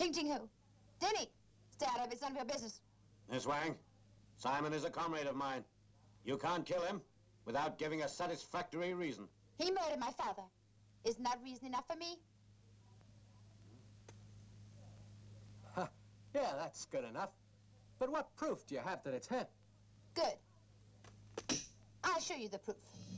Ching Ching who? Denny! Stay out of it. It's none of your business. Miss Wang, Simon is a comrade of mine. You can't kill him without giving a satisfactory reason. He murdered my father. Isn't that reason enough for me? Yeah, that's good enough. But what proof do you have that it's him? Good. I'll show you the proof.